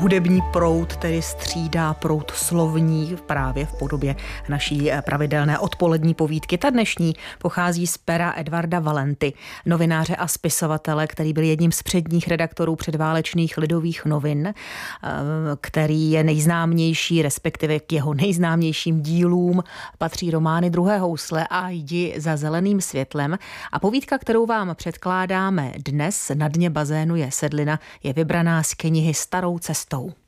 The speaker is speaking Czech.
hudební proud tedy střídá proud slovní právě v podobě naší pravidelné odpolední povídky. Ta dnešní pochází z pera Edvarda Valenty, novináře a spisovatele, který byl jedním z předních redaktorů předválečných Lidových novin, který je nejznámější, respektive k jeho nejznámějším dílům patří romány Druhé housle a Jdi za zeleným světlem. A povídka, kterou vám předkládáme dnes, Na dně bazénu je sedlina, je vybraná z knihy Starou cestou.